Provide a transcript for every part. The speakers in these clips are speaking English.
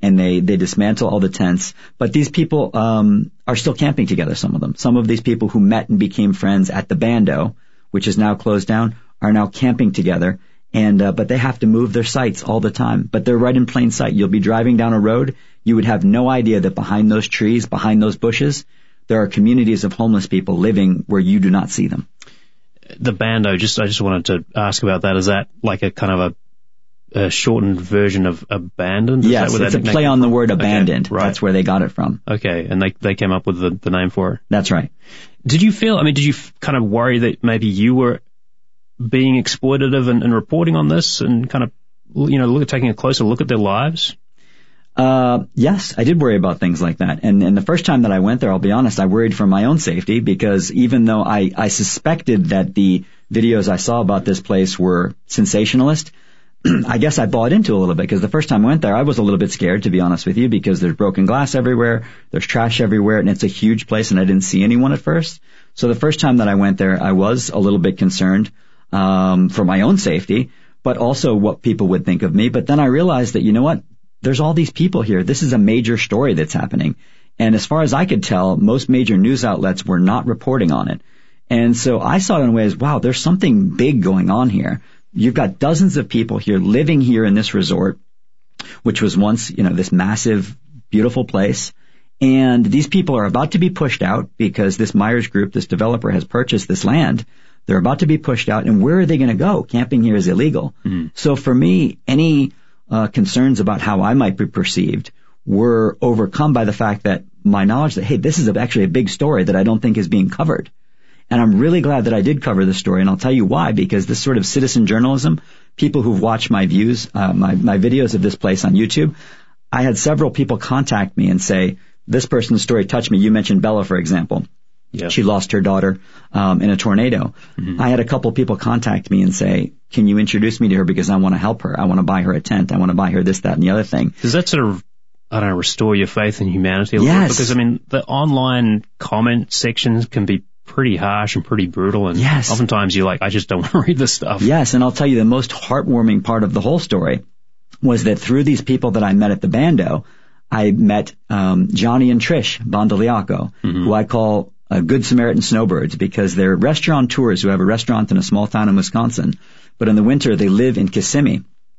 and they dismantle all the tents. But these people are still camping together, some of them. Some of these people who met and became friends at the Bando, which is now closed down, are now camping together. And but they have to move their sites all the time. But they're right in plain sight. You'll be driving down a road. You would have no idea that behind those trees, behind those bushes, there are communities of homeless people living where you do not see them. The Bando, I just wanted to ask about that. Is that like a kind of a shortened version of abandoned? Yes, it's a play on the word abandoned. Okay, right. That's where they got it from. Okay, and they came up with the name for it. That's right. Did you kind of worry that maybe you were being exploitative and reporting on this and kind of, taking a closer look at their lives? Yes, I did worry about things like that. And the first time that I went there, I'll be honest, I worried for my own safety, because even though I suspected that the videos I saw about this place were sensationalist, I guess I bought into a little bit, because the first time I went there, I was a little bit scared, to be honest with you, because there's broken glass everywhere, there's trash everywhere, and it's a huge place, and I didn't see anyone at first. So the first time that I went there, I was a little bit concerned for my own safety, but also what people would think of me. But then I realized that, you know what? There's all these people here. This is a major story that's happening. And as far as I could tell, most major news outlets were not reporting on it. And so I saw it in a way as, wow, there's something big going on here. You've got dozens of people here living here in this resort, which was once, this massive, beautiful place. And these people are about to be pushed out because this Myers Group, this developer, has purchased this land. They're about to be pushed out. And where are they going to go? Camping here is illegal. Mm-hmm. So for me, any concerns about how I might be perceived were overcome by the fact that my knowledge that, hey, this is actually a big story that I don't think is being covered. And I'm really glad that I did cover this story, and I'll tell you why, because this sort of citizen journalism, people who've watched my views, my videos of this place on YouTube, I had several people contact me and say, this person's story touched me. You mentioned Bella, for example. Yep. She lost her daughter in a tornado. Mm-hmm. I had a couple people contact me and say, can you introduce me to her, because I want to help her. I want to buy her a tent. I want to buy her this, that, and the other thing. Does that sort of, restore your faith in humanity a little bit? Because, the online comment sections can be pretty harsh and pretty brutal, and yes. Oftentimes you're like, I just don't want to read this stuff. Yes, and I'll tell you the most heartwarming part of the whole story was that through these people that I met at the Bando, I met Johnny and Trish Bondoliaco, mm-hmm. who I call Good Samaritan Snowbirds, because they're restaurateurs who have a restaurant in a small town in Wisconsin, but in the winter they live in Kissimmee.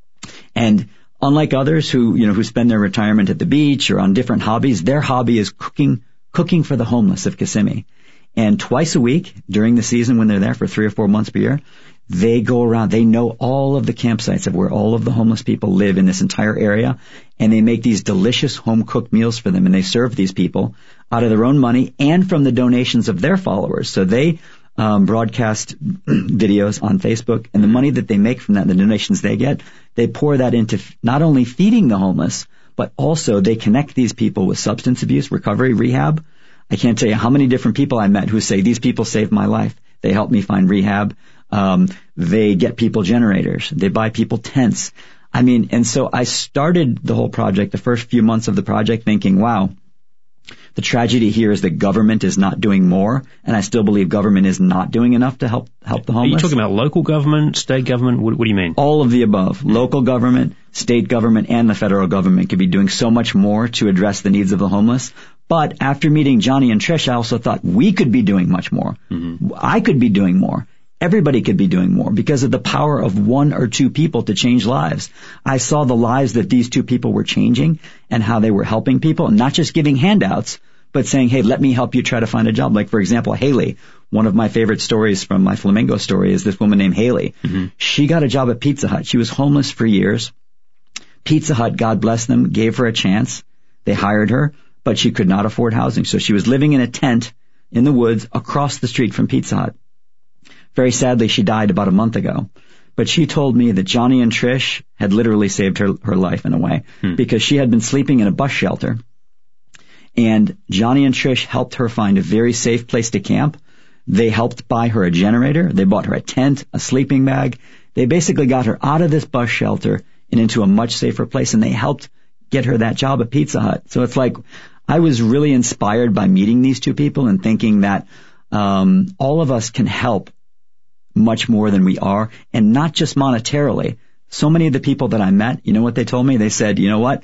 And unlike others who spend their retirement at the beach or on different hobbies, their hobby is cooking for the homeless of Kissimmee. And twice a week during the season, when they're there for 3 or 4 months per year, they go around. They know all of the campsites of where all of the homeless people live in this entire area, and they make these delicious home-cooked meals for them, and they serve these people out of their own money and from the donations of their followers. So they broadcast videos on Facebook, and the money that they make from that, the donations they get, they pour that into not only feeding the homeless, but also they connect these people with substance abuse, recovery, rehab. I can't tell you how many different people I met who say, these people saved my life. They helped me find rehab. They get people generators. They buy people tents. And so I started the whole project, the first few months of the project, thinking, wow, the tragedy here is that government is not doing more, and I still believe government is not doing enough to help the homeless. Are you talking about local government, state government? What do you mean? All of the above. Local government, state government, and the federal government could be doing so much more to address the needs of the homeless. But after meeting Johnny and Trish, I also thought we could be doing much more. Mm-hmm. I could be doing more. Everybody could be doing more because of the power of 1 or 2 people to change lives. I saw the lives that these 2 people were changing and how they were helping people, not just giving handouts, but saying, hey, let me help you try to find a job. Like, for example, Haley. One of my favorite stories from my Flamingo story is this woman named Haley. Mm-hmm. She got a job at Pizza Hut. She was homeless for years. Pizza Hut, God bless them, gave her a chance. They hired her, but she could not afford housing. So she was living in a tent in the woods across the street from Pizza Hut. Very sadly, she died about a month ago. But she told me that Johnny and Trish had literally saved her life in a way, because she had been sleeping in a bus shelter. And Johnny and Trish helped her find a very safe place to camp. They helped buy her a generator. They bought her a tent, a sleeping bag. They basically got her out of this bus shelter and into a much safer place, and they helped get her that job at Pizza Hut. So it's like I was really inspired by meeting these 2 people and thinking that all of us can help much more than we are, and not just monetarily. So many of the people that I met, you know what they told me? They said, you know what?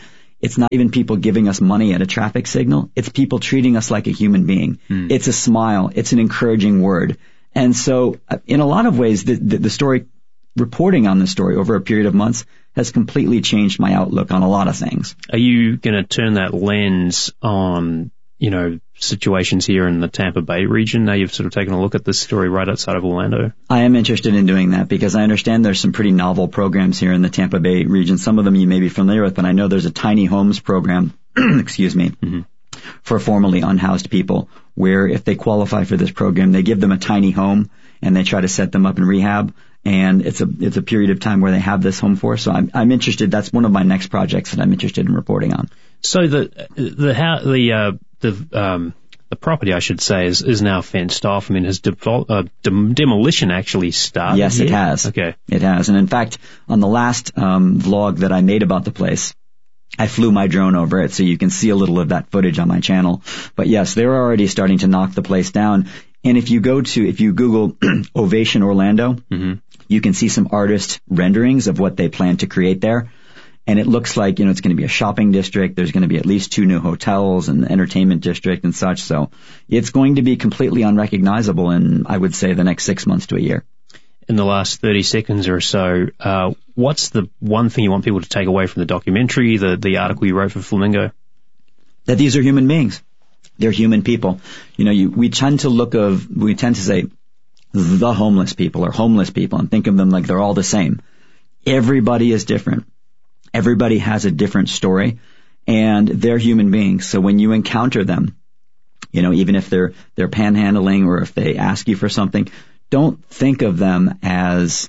It's not even people giving us money at a traffic signal. It's people treating us like a human being. It's a smile. It's an encouraging word. And so in a lot of ways, the story, reporting on the story over a period of months has completely changed my outlook on a lot of things. Are you going to turn that lens on, situations here in the Tampa Bay region? Now you've sort of taken a look at this story right outside of Orlando. I am interested in doing that because I understand there's some pretty novel programs here in the Tampa Bay region. Some of them you may be familiar with, but I know there's a tiny homes program, excuse me, for formerly unhoused people, where if they qualify for this program, they give them a tiny home and they try to set them up in rehab. And it's a period of time where they have this home for. So I'm interested. That's one of my next projects that I'm interested in reporting on. So the property, I should say, is now fenced off. I mean, has demolition actually started? Yes, it has. Okay. It has. And in fact, on the last vlog that I made about the place, I flew my drone over it, so you can see a little of that footage on my channel. But yes, they're already starting to knock the place down. And if you Google Ovation Orlando, you can see some artist renderings of what they plan to create there. And it looks like, it's going to be a shopping district. There's going to be at least 2 new hotels and the entertainment district and such. So it's going to be completely unrecognizable in, I would say, the next 6 months to a year. In the last 30 seconds or so, what's the one thing you want people to take away from the documentary, the article you wrote for Flamingo? That these are human beings. They're human people. We tend to say the homeless people or homeless people and think of them like they're all the same. Everybody is different. Everybody has a different story, and they're human beings. So when you encounter them, even if they're panhandling or if they ask you for something, don't think of them as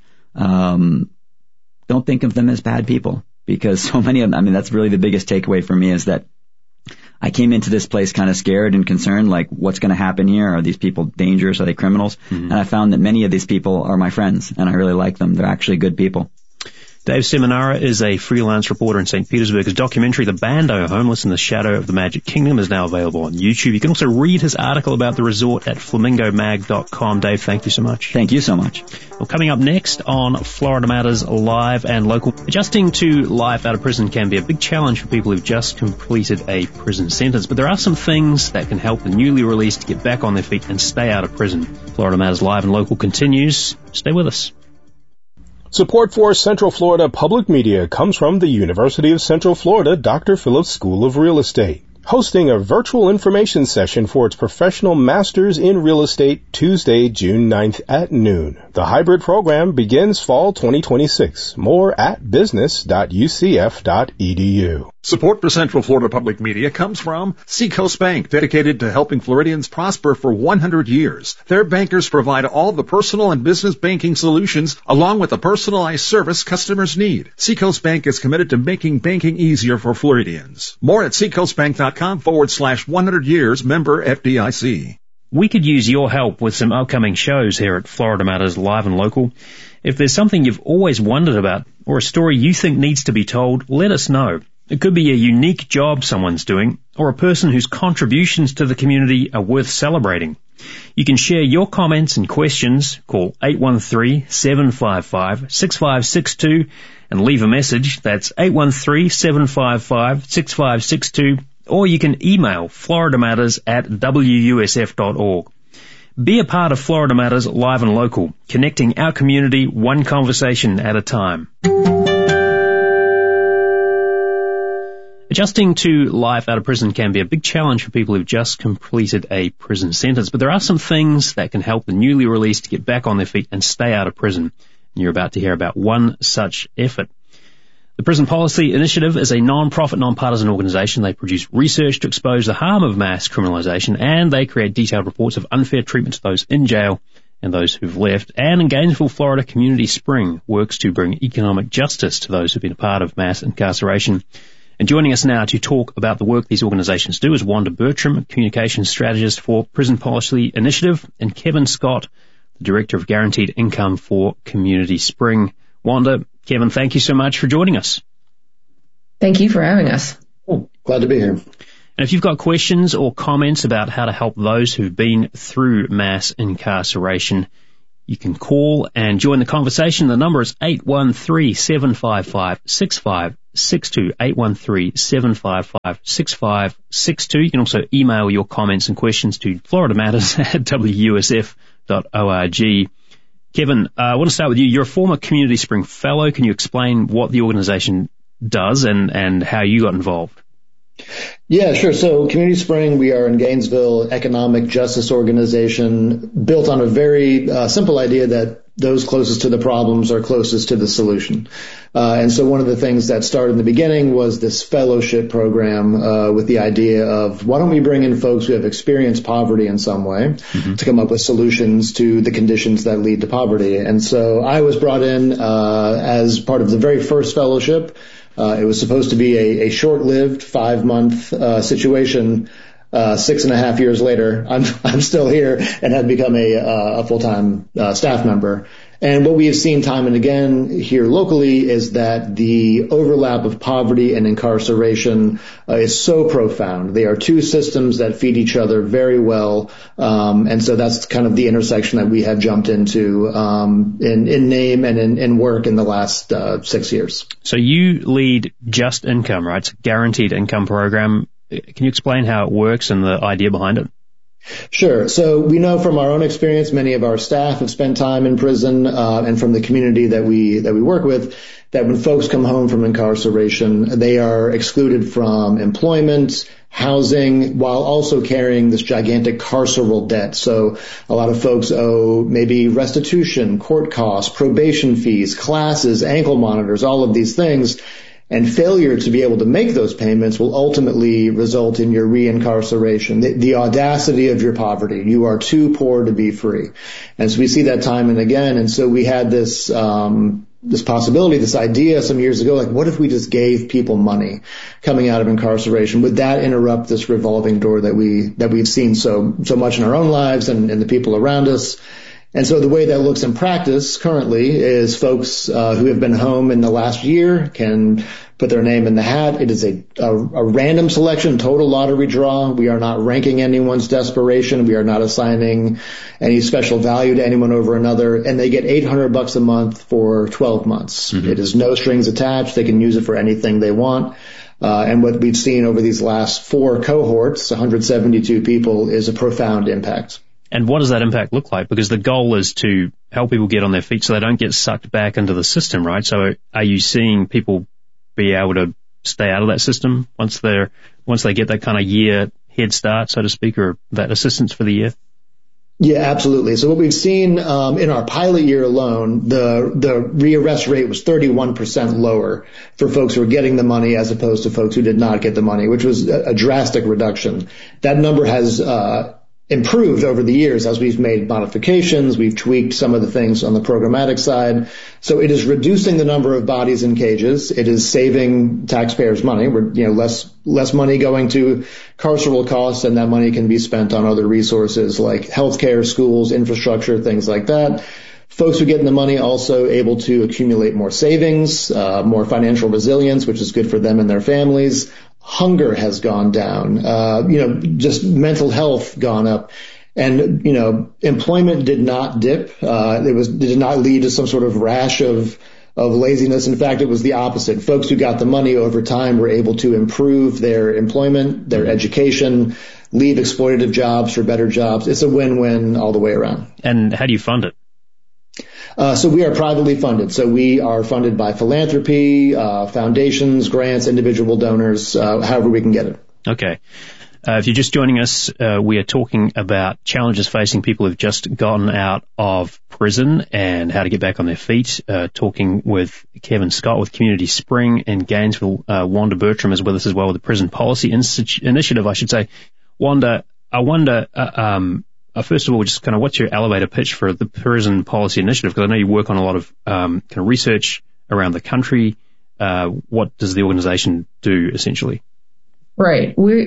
bad people, because so many of them, that's really the biggest takeaway for me, is that I came into this place kind of scared and concerned, like, what's going to happen here? Are these people dangerous? Are they criminals? And I found that many of these people are my friends, and I really like them. They're actually good people. Dave Seminara is a freelance reporter in St. Petersburg. His documentary, The Bando, Homeless in the Shadow of the Magic Kingdom, is now available on YouTube. You can also read his article about the resort at flamingomag.com. Dave, thank you so much. Thank you so much. Well, coming up next on Florida Matters Live and Local, adjusting to life out of prison can be a big challenge for people who've just completed a prison sentence, but there are some things that can help the newly released get back on their feet and stay out of prison. Florida Matters Live and Local continues. Stay with us. Support for Central Florida Public Media comes from the University of Central Florida Dr. Phillips School of Real Estate, hosting a virtual information session for its professional masters in real estate Tuesday, June 9th at noon. The hybrid program begins fall 2026. More at business.ucf.edu. Support for Central Florida Public Media comes from Seacoast Bank, dedicated to helping Floridians prosper for 100 years. Their bankers provide all the personal and business banking solutions, along with the personalized service customers need. Seacoast Bank is committed to making banking easier for Floridians. More at seacoastbank.com/100 years, member FDIC. We could use your help with some upcoming shows here at Florida Matters Live and Local. If there's something you've always wondered about or a story you think needs to be told, let us know. It could be a unique job someone's doing or a person whose contributions to the community are worth celebrating. You can share your comments and questions. Call 813-755-6562 and leave a message. That's 813-755-6562. Or you can email floridamatters@wusf.org. Be a part of Florida Matters Live and Local, connecting our community one conversation at a time. Adjusting to life out of prison can be a big challenge for people who've just completed a prison sentence, but there are some things that can help the newly released get back on their feet and stay out of prison. And you're about to hear about one such effort. The Prison Policy Initiative is a non-profit, non-partisan organization. They produce research to expose the harm of mass criminalization, and they create detailed reports of unfair treatment to those in jail and those who've left. And in Gainesville, Florida, Community Spring works to bring economic justice to those who've been a part of mass incarceration. And joining us now to talk about the work these organizations do is Wanda Bertram, communications strategist for Prison Policy Initiative, and Kevin Scott, the director of Guaranteed Income for Community Spring. Wanda, Kevin, thank you so much for joining us. Thank you for having us. Oh, glad to be here. And if you've got questions or comments about how to help those who've been through mass incarceration, You can call and join the conversation. The number is 813-755-6562, 813-755-6562. You can also email your comments and questions to floridamatters@wusf.org. Kevin, I want to start with you. You're a former Community Spring Fellow. Can you explain what the organization does and how you got involved? Yeah, sure. So Community Spring, we are in Gainesville, economic justice organization built on a very simple idea that those closest to the problems are closest to the solution. And so one of the things that started in the beginning was this fellowship program with the idea of why don't we bring in folks who have experienced poverty in some way to come up with solutions to the conditions that lead to poverty. And so I was brought in as part of the very first fellowship. It was supposed to be a short-lived 5-month situation. 6.5 years later, I'm still here and have become a full-time staff member. And what we have seen time and again here locally is that the overlap of poverty and incarceration is so profound. They are two systems that feed each other very well. And so that's kind of the intersection that we have jumped into in name and in work in the last 6 years. So you lead Just Income, right? It's a guaranteed income program. Can you explain how it works and the idea behind it? Sure. So we know from our own experience, many of our staff have spent time in prison, and from the community that we work with, that when folks come home from incarceration, they are excluded from employment, housing, while also carrying this gigantic carceral debt. So a lot of folks owe maybe restitution, court costs, probation fees, classes, ankle monitors, all of these things. And failure to be able to make those payments will ultimately result in your reincarceration, the audacity of your poverty. You are too poor to be free. And so we see that time and again. And so we had this possibility, this idea some years ago, like what if we just gave people money coming out of incarceration? Would that interrupt this revolving door that we've seen so much in our own lives and the people around us? And so the way that looks in practice currently is folks who have been home in the last year can put their name in the hat. It is a random selection, total lottery draw. We are not ranking anyone's desperation. We are not assigning any special value to anyone over another. And they get $800 a month for 12 months. Mm-hmm. It is no strings attached. They can use it for anything they want. And what we've seen over these last 4 cohorts, 172 people, is a profound impact. And what does that impact look like? Because the goal is to help people get on their feet so they don't get sucked back into the system, right? So are you seeing people be able to stay out of that system once they get that kind of year head start, so to speak, or that assistance for the year? Yeah, absolutely. So what we've seen in our pilot year alone, the rearrest rate was 31% lower for folks who were getting the money as opposed to folks who did not get the money, which was a drastic reduction. That number has improved over the years as we've made modifications. We've tweaked some of the things on the programmatic side. So it is reducing the number of bodies in cages. It is saving taxpayers money. We're, less money going to carceral costs, and that money can be spent on other resources like healthcare, schools, infrastructure, things like that. Folks who get in the money also able to accumulate more savings, more financial resilience, which is good for them and their families. Hunger has gone down, just mental health gone up. And, employment did not dip. It did not lead to some sort of rash of laziness. In fact, it was the opposite. Folks who got the money over time were able to improve their employment, their education, leave exploitative jobs for better jobs. It's a win-win all the way around. And how do you fund it? So we are privately funded. So we are funded by philanthropy, foundations, grants, individual donors, however we can get it. Okay. If you're just joining us, we are talking about challenges facing people who've just gotten out of prison and how to get back on their feet. Talking with Kevin Scott with Community Spring in Gainesville. Wanda Bertram is with us as well with the Prison Policy Initiative, I should say. Wanda, I wonder, first of all, just kind of what's your elevator pitch for the Prison Policy Initiative? Because I know you work on a lot of kind of research around the country. What does the organization do, essentially? Right. We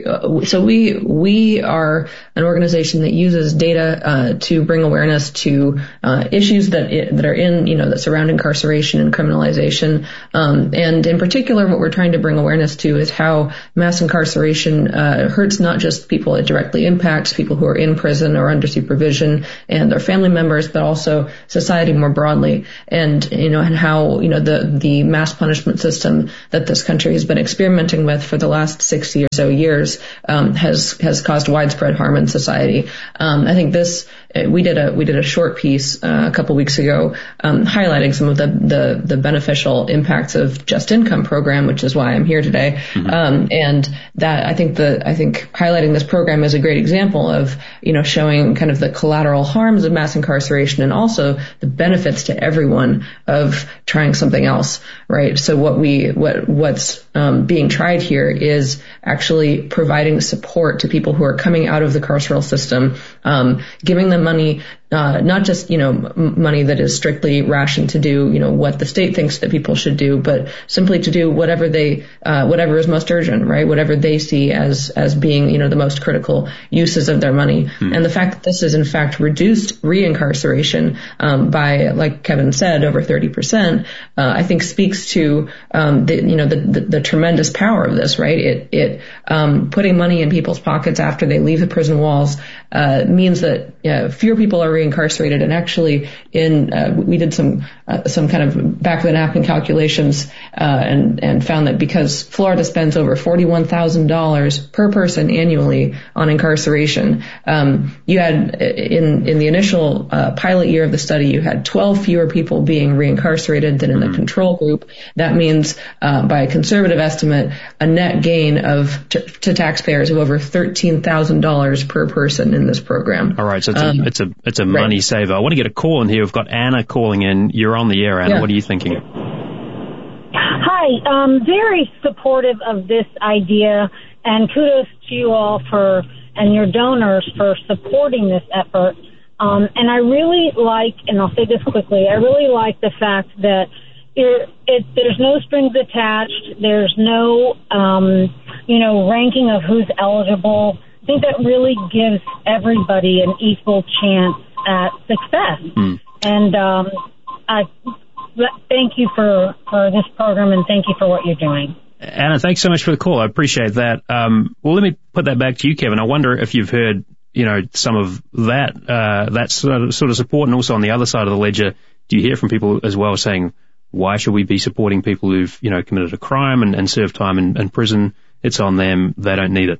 are an organization that uses data to bring awareness to issues that are in, that surround incarceration and criminalization. And in particular, what we're trying to bring awareness to is how mass incarceration hurts not just people it directly impacts, people who are in prison or under supervision and their family members, but also society more broadly. And how the mass punishment system that this country has been experimenting with for the last 60 or so years has caused widespread harm in society. I think we did a short piece a couple weeks ago highlighting some of the beneficial impacts of Just Income program, which is why I'm here today. Mm-hmm. And that I think highlighting this program is a great example of showing kind of the collateral harms of mass incarceration and also the benefits to everyone of trying something else, right? So what's being tried here is actually providing support to people who are coming out of the carceral system, giving them money, not just, money that is strictly rationed to do, what the state thinks that people should do, but simply to do whatever is most urgent, right? Whatever they see as being, the most critical uses of their money. Mm-hmm. And the fact that this has in fact reduced reincarceration, by, like Kevin said, over 30%, I think speaks to, the tremendous power of this, right? It putting money in people's pockets after they leave the prison walls, means that fewer people are reincarcerated. And actually we did some kind of back of the napkin calculations, and found that because Florida spends over $41,000 per person annually on incarceration, you had in the initial pilot year of the study, you had 12 fewer people being reincarcerated than in the control group. That means, by a conservative estimate, a net gain to taxpayers of over $13,000 per person in this program. All right, so it's a money saver. I want to get a call in here. We've got Anna calling in. You're on the air, Anna. Yeah. What are you thinking? Hi, very supportive of this idea, and kudos to you all and your donors for supporting this effort. And I really like, and I'll say this quickly, I really like the fact that there's no strings attached. There's no, ranking of who's eligible. I think that really gives everybody an equal chance at success. Mm. And I thank you for this program, and thank you for what you're doing. Anna, thanks so much for the call. I appreciate that. Well, let me put that back to you, Kevin. I wonder if you've heard, some of that sort of support, and also on the other side of the ledger, do you hear from people as well saying, why should we be supporting people who've, committed a crime and served time in prison? It's on them. They don't need it.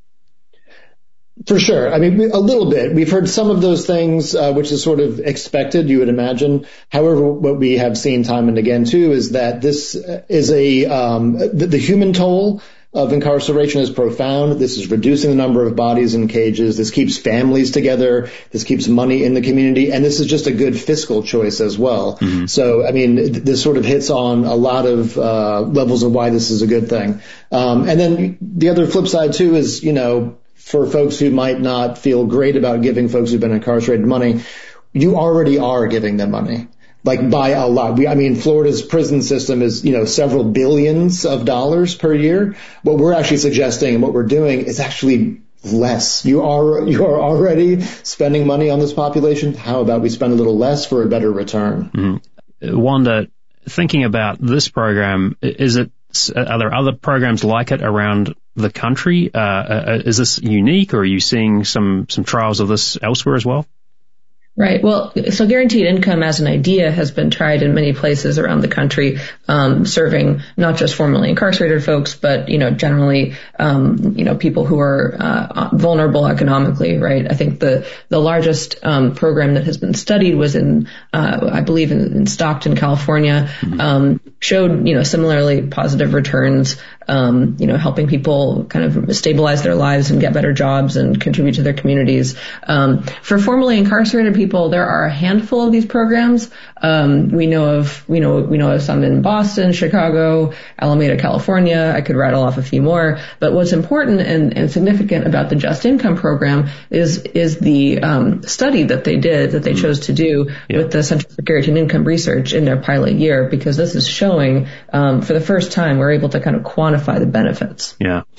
For sure. I mean, a little bit. We've heard some of those things, which is sort of expected, you would imagine. However, what we have seen time and again, too, is that this is the human toll of incarceration is profound. This is reducing the number of bodies in cages. This keeps families together. This keeps money in the community. And this is just a good fiscal choice as well. Mm-hmm. So, I mean, this sort of hits on a lot of levels of why this is a good thing. And then the other flip side, too, is, for folks who might not feel great about giving folks who've been incarcerated money, you already are giving them money. Like by a lot. Florida's prison system is, several billions of dollars per year. What we're actually suggesting and what we're doing is actually less. You are already spending money on this population. How about we spend a little less for a better return? Mm-hmm. Wanda, thinking about this program, are there other programs like it around the country? Is this unique, or are you seeing some trials of this elsewhere as well? Right. Well, so guaranteed income as an idea has been tried in many places around the country, serving not just formerly incarcerated folks, but, generally, people who are vulnerable economically, right? I think the largest program that has been studied was I believe in Stockton, California, showed, similarly positive returns, helping people kind of stabilize their lives and get better jobs and contribute to their communities. For formerly incarcerated people, there are a handful of these programs. We know of some in Boston, Chicago, Alameda, California. I could rattle off a few more. But what's important and significant about the Just Income program is the study that they chose to do with the Center for Guaranteed Income Research in their pilot year, because this is showing for the first time we're able to kind of quantify the benefits. Yeah.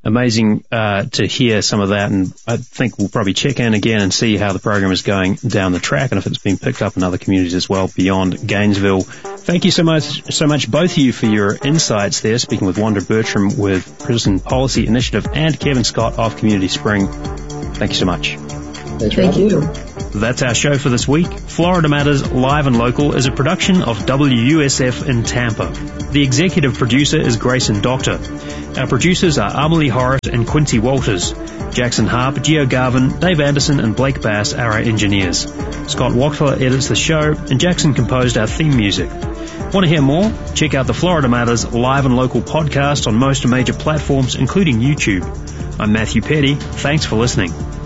Amazing to hear some of that, and I think we'll probably check in again and see how the program is going down the track and if it's been picked up in other communities as well beyond Gainesville. Thank you so much, both of you, for your insights there, speaking with Wanda Bertram with Prison Policy Initiative and Kevin Scott of Community Spring. Thank you so much. Thank you. That's our show for this week. Florida Matters Live and Local is a production of WUSF in Tampa. The executive producer is Grayson Doctor. Our producers are Amelie Horace and Quincy Walters. Jackson Harp, Gio Garvin, Dave Anderson and Blake Bass are our engineers. Scott Wachtler edits the show and Jackson composed our theme music. Want to hear more? Check out the Florida Matters Live and Local podcast on most major platforms, including YouTube. I'm Matthew Petty. Thanks for listening.